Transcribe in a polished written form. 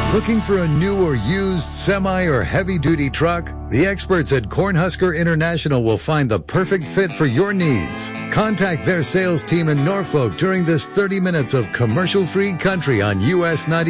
Looking for a new or used semi or heavy-duty truck? The experts at Cornhusker International will find the perfect fit for your needs. Contact their sales team in Norfolk during this 30 minutes of commercial-free country on US 90.